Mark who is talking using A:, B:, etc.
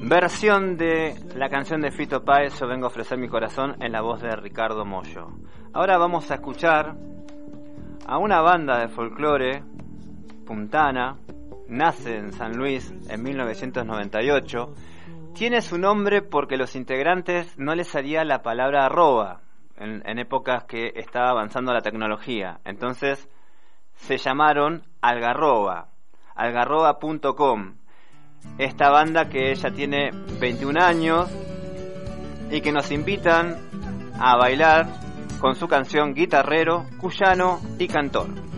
A: Versión de la canción de Fito Páez, Yo vengo a ofrecer mi corazón, en la voz de Ricardo Mollo. Ahora vamos a escuchar a una banda de folclore puntana, nace en San Luis en 1998. Tiene su nombre porque los integrantes no les salía la palabra arroba en épocas que estaba avanzando la tecnología. Entonces se llamaron Algarroba, algarroba.com. Esta banda que ya tiene 21 años y que nos invitan a bailar con su canción Guitarrero, Cuyano y Cantor.